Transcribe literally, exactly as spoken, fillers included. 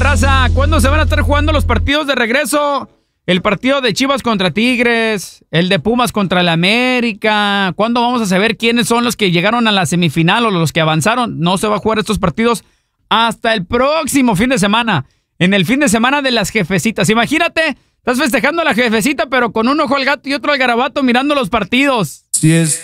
raza, ¿cuándo se van a estar jugando los partidos de regreso? El partido de Chivas contra Tigres, el de Pumas contra el América. ¿Cuándo vamos a saber quiénes son los que llegaron a la semifinal o los que avanzaron? No se va a jugar estos partidos hasta el próximo fin de semana. En el fin de semana de las jefecitas. Imagínate, estás festejando a la jefecita, pero con un ojo al gato y otro al garabato mirando los partidos. Si es